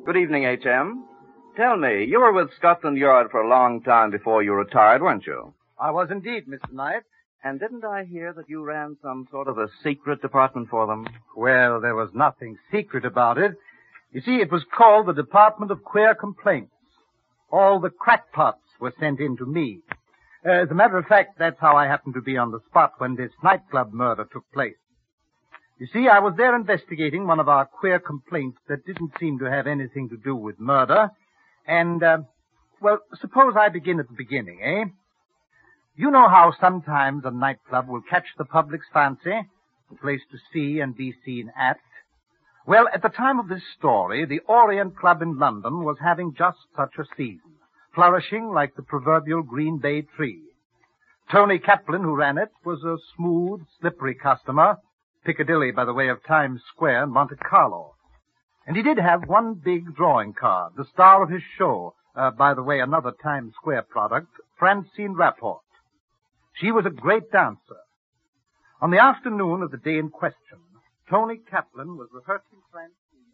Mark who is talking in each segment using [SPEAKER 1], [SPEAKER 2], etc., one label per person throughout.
[SPEAKER 1] Good evening, H.M. Tell me, you were with Scotland Yard for a long time before you retired, weren't you?
[SPEAKER 2] I was indeed, Mr. Knight.
[SPEAKER 1] And didn't I hear that you ran some sort of a secret department for them?
[SPEAKER 2] Well, there was nothing secret about it. You see, it was called the Department of Queer Complaints. All the crackpots were sent in to me. As a matter of fact, that's how I happened to be on the spot when this nightclub murder took place. You see, I was there investigating one of our queer complaints that didn't seem to have anything to do with murder. And, well, suppose I begin at the beginning, eh? You know how sometimes a nightclub will catch the public's fancy, a place to see and be seen at? Well, at the time of this story, the Orient Club in London was having just such a season, flourishing like the proverbial Green Bay tree. Tony Kaplan, who ran it, was a smooth, slippery customer, Piccadilly by the way of Times Square and Monte Carlo. And he did have one big drawing card, the star of his show, by the way, another Times Square product, Francine Rapport. She was a great dancer. On the afternoon of the day in question, Tony Kaplan was rehearsing Francine.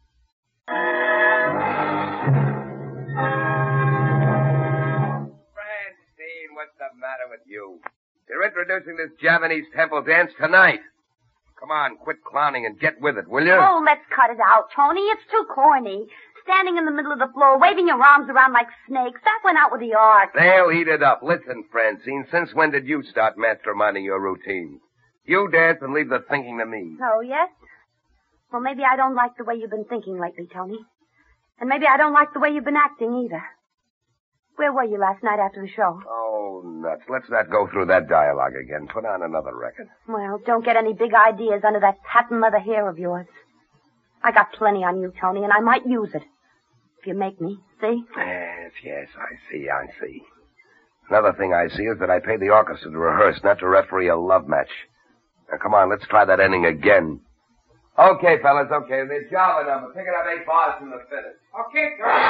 [SPEAKER 3] Francine, what's the matter with you? You're introducing this Javanese temple dance tonight. Come on, quit clowning and get with it, will you?
[SPEAKER 4] Oh, let's cut it out, Tony. It's too corny. Standing in the middle of the floor, waving your arms around like snakes. That went out with the art.
[SPEAKER 3] They'll eat it up. Listen, Francine, since when did you start masterminding your routine? You dance and leave the thinking to me.
[SPEAKER 4] Oh, yes? Well, maybe I don't like the way you've been thinking lately, Tony. And maybe I don't like the way you've been acting either. Where were you last night after the show?
[SPEAKER 3] Oh, nuts. Let's not go through that dialogue again. Put on another record.
[SPEAKER 4] Well, don't get any big ideas under that patent leather hair of yours. I got plenty on you, Tony, and I might use it. If you make me, see?
[SPEAKER 3] Yes, I see. Another thing I see is that I pay the orchestra to rehearse, not to referee a love match. Now, come on, let's try that ending again. Okay, fellas, okay. The Java number. Pick it up 8 bars from the finish. Okay,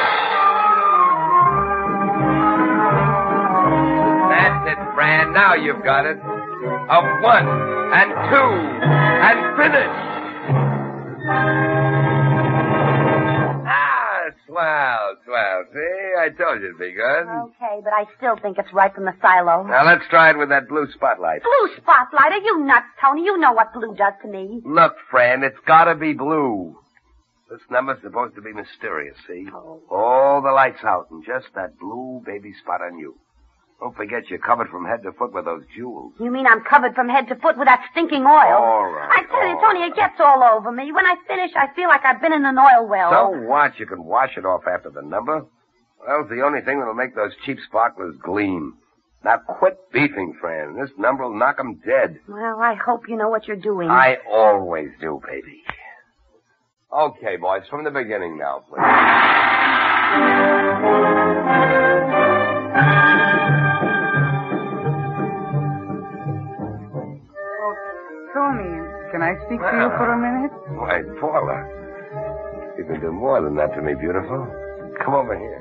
[SPEAKER 3] That's it, Fran. Now you've got it. A 1 and 2 and finish. Swell. See, I told you it'd be good.
[SPEAKER 4] Okay, but I still think it's right from the silo.
[SPEAKER 3] Now, let's try it with that blue spotlight.
[SPEAKER 4] Blue spotlight? Are you nuts, Tony? You know what blue does to me.
[SPEAKER 3] Look, Fran, it's gotta be blue. This number's supposed to be mysterious, see?
[SPEAKER 4] Oh.
[SPEAKER 3] All the lights out and just that blue baby spot on you. Don't forget you're covered from head to foot with those jewels.
[SPEAKER 4] You mean I'm covered from head to foot with that stinking oil?
[SPEAKER 3] All right.
[SPEAKER 4] I tell you, Tony, it gets all over me. When I finish, I feel like I've been in an oil well.
[SPEAKER 3] So what? You can wash it off after the number. Well, it's the only thing that'll make those cheap sparklers gleam. Now quit beefing, Fran. This number will knock 'em dead.
[SPEAKER 4] Well, I hope you know what you're doing.
[SPEAKER 3] I always do, baby. Okay, boys, from the beginning now, please.
[SPEAKER 5] Tony, can I speak to you for a minute?
[SPEAKER 3] Why, Paula. You can do more than that to me, beautiful. Come over here.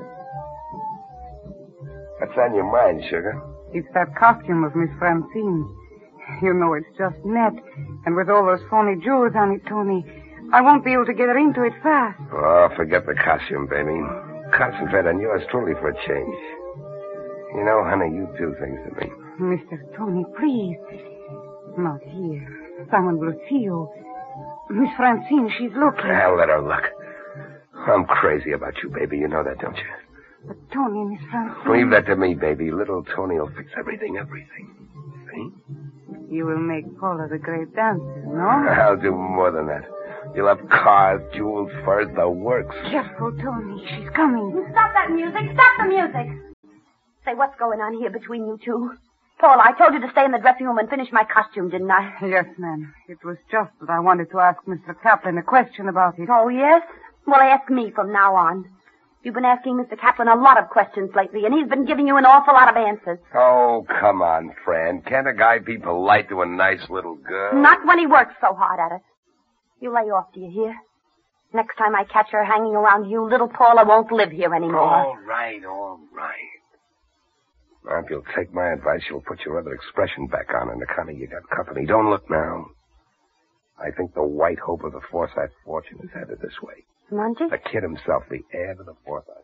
[SPEAKER 3] What's on your mind, sugar?
[SPEAKER 5] It's that costume of Miss Francine. You know, it's just net. And with all those phony jewels on it, Tony, I won't be able to get her into it fast.
[SPEAKER 3] Oh, forget the costume, baby. Concentrate on yours truly for a change. You know, honey, you do things to me.
[SPEAKER 5] Mr. Tony, please. Not here. Someone will see you. Miss Francine, she's looking.
[SPEAKER 3] I'll let her look. I'm crazy about you, baby. You know that, don't you?
[SPEAKER 5] But Tony, Miss Francine...
[SPEAKER 3] Leave that to me, baby. Little Tony will fix everything. See?
[SPEAKER 5] You will make Paula the great dancer, no?
[SPEAKER 3] I'll do more than that. You'll have cars, jewels, furs, the works.
[SPEAKER 5] Careful, Tony. She's coming.
[SPEAKER 4] Stop that music. Stop the music. Say, what's going on here between you two? Paul, I told you to stay in the dressing room and finish my costume, didn't I?
[SPEAKER 5] Yes, ma'am. It was just that I wanted to ask Mr. Kaplan a question about it.
[SPEAKER 4] Oh, yes? Well, ask me from now on. You've been asking Mr. Kaplan a lot of questions lately, and he's been giving you an awful lot of answers.
[SPEAKER 3] Oh, come on, Fran. Can't a guy be polite to a nice little girl?
[SPEAKER 4] Not when he works so hard at it. You lay off, do you hear? Next time I catch her hanging around you, little Paula won't live here anymore.
[SPEAKER 3] All right. Now, if you'll take my advice, you'll put your other expression back on in the kind you got company. Don't look now. I think the white hope of the Forsyth fortune is headed this way.
[SPEAKER 4] Monty?
[SPEAKER 3] The kid himself, the heir to the Forsyth.